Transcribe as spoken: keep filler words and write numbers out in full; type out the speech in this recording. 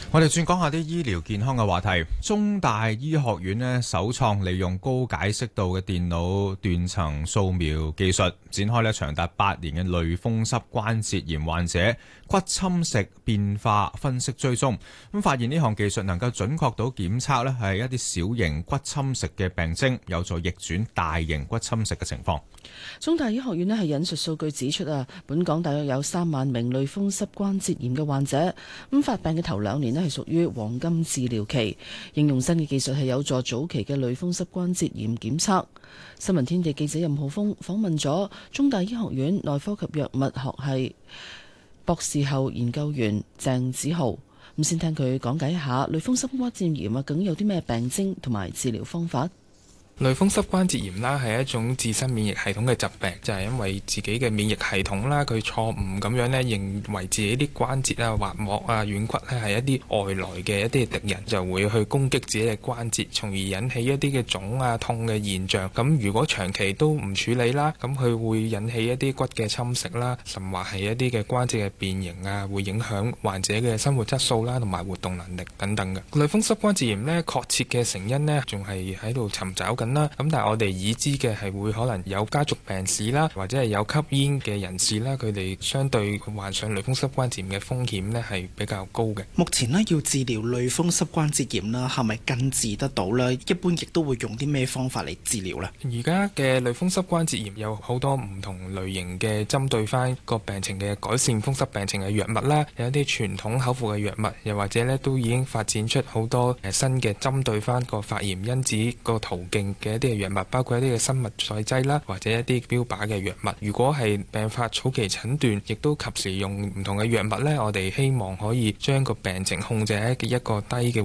我哋轉講下啲醫療健康嘅話題。中大醫學院呢首創利用高解析度嘅電腦斷層掃描技術，展開呢長達八年嘅類風濕關節炎患者骨侵蝕變化分析追蹤，咁發現呢項技術能夠準確到檢測呢係一啲小型骨侵蝕嘅病徵，有助逆轉大型骨侵蝕嘅情況。 中大醫學院呢係引述數據指出啊，本港大約有三萬名類風濕關節炎嘅患者，咁發病嘅頭兩年呢係屬於黃金治療期，應用新嘅技術係有助早期嘅類風濕關節炎檢測。新聞天地記者任浩峰訪問咗中大醫學院內科及藥物學系博士後研究員鄭子豪，咁先聽佢講解一下類風濕關節炎啊，究竟有啲咩病徵同埋治療方法。 類風濕關節炎啦，係一種自身免疫系統嘅疾病，就係因為自己嘅免疫系統啦，佢錯誤咁樣咧認為自己啲關節啊、滑膜啊、軟骨咧係一啲外來嘅一啲敵人，就會去攻擊自己嘅關節，從而引起一啲嘅腫啊、痛嘅現象。咁如果長期都唔處理啦，咁佢會引起一啲骨嘅侵蝕啦，甚或係一啲嘅關節嘅變形啊，會影響患者嘅生活質素啦，同埋活動能力等等嘅。類風濕關節炎咧，確切嘅成因咧，仲係喺度尋找緊啦，咁但係我哋已知嘅係會可能有家族病史啦，或者係有吸煙嘅人士啦，佢哋相對患上類風濕關節炎嘅風險呢係比較高嘅。 目前呢，要治療類風濕關節炎啦，係咪根治得到呢？一般亦都會用啲咩方法嚟治療呢？ 而家嘅類風濕關節炎有好多唔同類型嘅針對翻個病情嘅改善風濕病情嘅藥物啦，有一啲傳統口服嘅藥物，又或者呢都已經發展出好多誒新嘅針對翻個發炎因子個途徑嘅一啲藥物，包括一啲嘅生物製劑啦，或者一啲標靶嘅藥物。如果係病發早期診斷，亦都及時用唔同嘅藥物呢，我哋希望可以將個病情控制喺一個低嘅